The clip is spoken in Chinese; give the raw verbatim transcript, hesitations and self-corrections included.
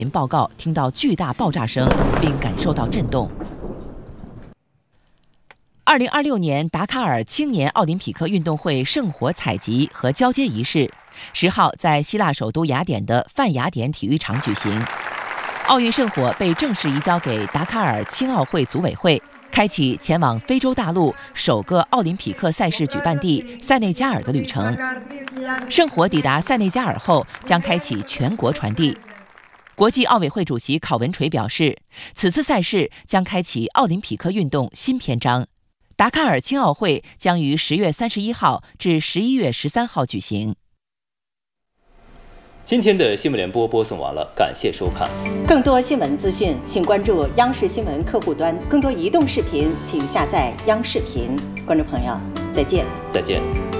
报告听到巨大爆炸声，并感受到震动。二零二六年达喀尔青年奥林匹克运动会圣火采集和交接仪式，十号在希腊首都雅典的泛雅典体育场举行。奥运圣火被正式移交给达喀尔青奥会组委会，开启前往非洲大陆首个奥林匹克赛事举办地塞内加尔的旅程。圣火抵达塞内加尔后，将开启全国传递。国际奥委会主席考文垂表示，此次赛事将开启奥林匹克运动新篇章。达喀尔青奥会将于十月三十一号至十一月十三号举行。 今天的新闻联播播送完了，感谢收看。 更多新闻资讯，请关注央视新闻客户端；更多移动视频，请下载央视频。观众朋友，再见。 再见。